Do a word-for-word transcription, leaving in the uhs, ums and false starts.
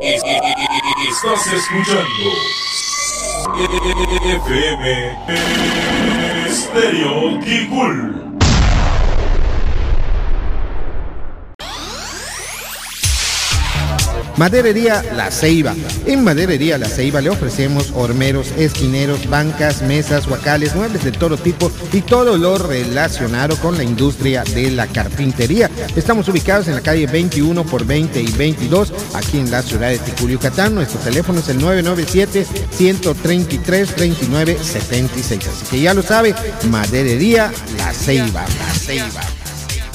Estás escuchando F M Estéreo Ticul. Maderería La Ceiba. En Maderería La Ceiba le ofrecemos hormeros, esquineros, bancas, mesas, huacales, muebles de todo tipo y todo lo relacionado con la industria de la carpintería. Estamos ubicados en la calle veintiuno por veinte y veintidós, aquí en la ciudad de Ticul, Yucatán. Nuestro teléfono es el nueve nueve siete, uno tres tres, dos nueve siete seis. Así que ya lo sabe, Maderería La Ceiba. La Ceiba.